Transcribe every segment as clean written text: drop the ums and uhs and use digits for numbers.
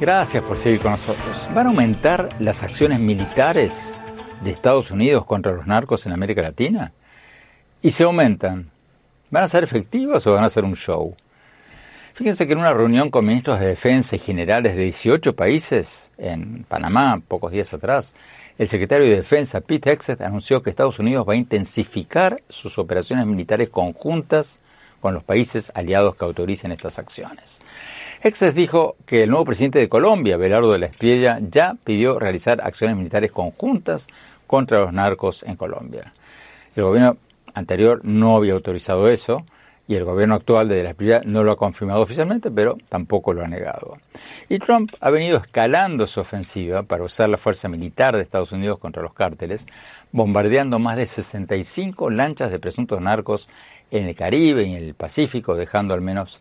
Gracias por seguir con nosotros. ¿Van a aumentar las acciones militares de Estados Unidos contra los narcos en América Latina? Y si aumentan, ¿van a ser efectivas o van a ser un show? Fíjense que en una reunión con ministros de defensa y generales de 18 países en Panamá, pocos días atrás, el secretario de Defensa, Pete Hegseth, anunció que Estados Unidos va a intensificar sus operaciones militares conjuntas con los países aliados que autoricen estas acciones. Hegseth dijo que el nuevo presidente de Colombia, Belardo de la Espriella, ya pidió realizar acciones militares conjuntas contra los narcos en Colombia. El gobierno anterior no había autorizado eso y el gobierno actual de la Espriella no lo ha confirmado oficialmente, pero tampoco lo ha negado. Y Trump ha venido escalando su ofensiva para usar la fuerza militar de Estados Unidos contra los cárteles, bombardeando más de 65 lanchas de presuntos narcos en el Caribe y en el Pacífico, dejando al menos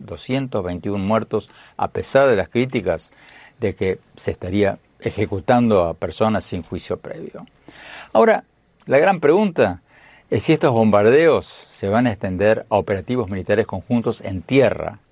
221 muertos, a pesar de las críticas de que se estaría ejecutando a personas sin juicio previo. Ahora, la gran pregunta es si estos bombardeos se van a extender a operativos militares conjuntos en tierra,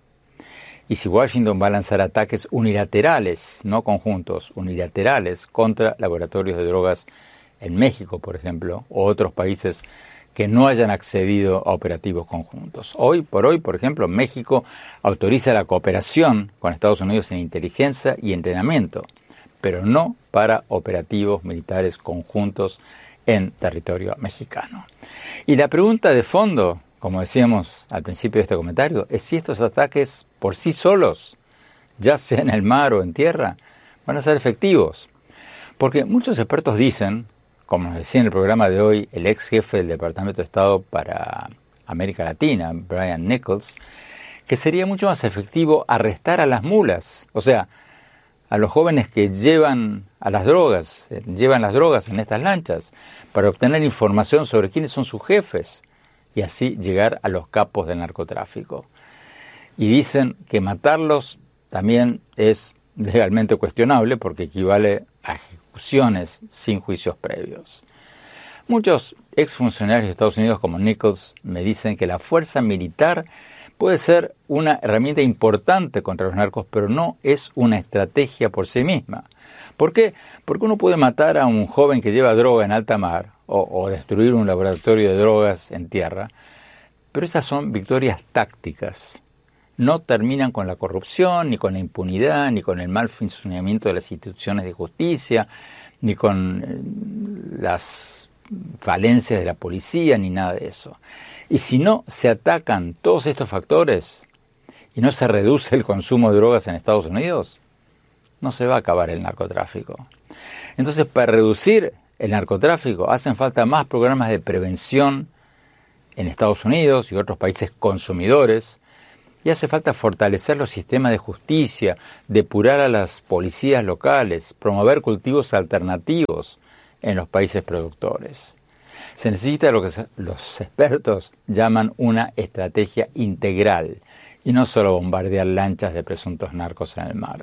y si Washington va a lanzar ataques unilaterales, no conjuntos, unilaterales, contra laboratorios de drogas en México, por ejemplo, o otros países que no hayan accedido a operativos conjuntos. Hoy por hoy, por ejemplo, México autoriza la cooperación con Estados Unidos en inteligencia y entrenamiento, pero no para operativos militares conjuntos en territorio mexicano. Y la pregunta de fondo, como decíamos al principio de este comentario, es si estos ataques por sí solos, ya sea en el mar o en tierra, van a ser efectivos. Porque muchos expertos dicen, como nos decía en el programa de hoy el ex jefe del Departamento de Estado para América Latina, Brian Nichols, que sería mucho más efectivo arrestar a las mulas, o sea, a los jóvenes que llevan las drogas en estas lanchas, para obtener información sobre quiénes son sus jefes y así llegar a los capos del narcotráfico. Y dicen que matarlos también es legalmente cuestionable porque equivale a ejecuciones sin juicios previos. Muchos exfuncionarios de Estados Unidos como Nichols me dicen que la fuerza militar puede ser una herramienta importante contra los narcos, pero no es una estrategia por sí misma. ¿Por qué? Porque uno puede matar a un joven que lleva droga en alta mar o destruir un laboratorio de drogas en tierra, pero esas son victorias tácticas. No terminan con la corrupción, ni con la impunidad, ni con el mal funcionamiento de las instituciones de justicia, ni con las falencias de la policía, ni nada de eso. Y si no se atacan todos estos factores y no se reduce el consumo de drogas en Estados Unidos, no se va a acabar el narcotráfico. Entonces, para reducir el narcotráfico hacen falta más programas de prevención en Estados Unidos y otros países consumidores, y hace falta fortalecer los sistemas de justicia, depurar a las policías locales, promover cultivos alternativos en los países productores. Se necesita lo que los expertos llaman una estrategia integral y no solo bombardear lanchas de presuntos narcos en el mar.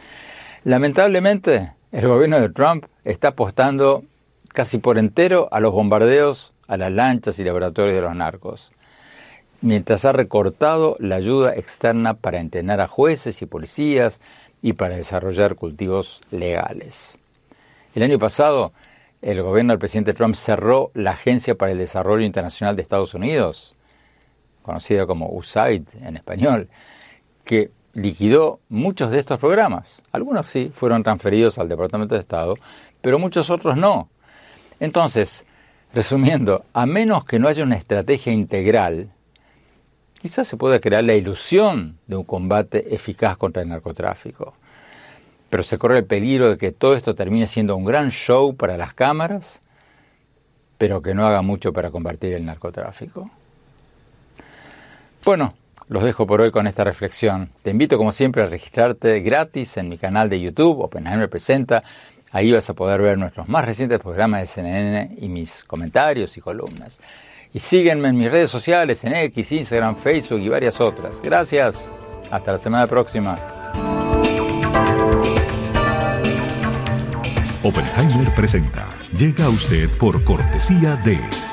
Lamentablemente, el gobierno de Trump está apostando casi por entero a los bombardeos a las lanchas y laboratorios de los narcos, mientras ha recortado la ayuda externa para entrenar a jueces y policías y para desarrollar cultivos legales. El año pasado, el gobierno del presidente Trump cerró la Agencia para el Desarrollo Internacional de Estados Unidos, conocida como USAID en español, que liquidó muchos de estos programas. Algunos sí fueron transferidos al Departamento de Estado, pero muchos otros no. Entonces, resumiendo, a menos que no haya una estrategia integral, quizás se pueda crear la ilusión de un combate eficaz contra el narcotráfico. Pero se corre el peligro de que todo esto termine siendo un gran show para las cámaras, pero que no haga mucho para combatir el narcotráfico. Bueno, los dejo por hoy con esta reflexión. Te invito, como siempre, a registrarte gratis en mi canal de YouTube, Oppenheimer Presenta. Ahí vas a poder ver nuestros más recientes programas de CNN y mis comentarios y columnas. Y síguenme en mis redes sociales, en X, Instagram, Facebook y varias otras. Gracias. Hasta la semana próxima. Oppenheimer Presenta llega a usted por cortesía de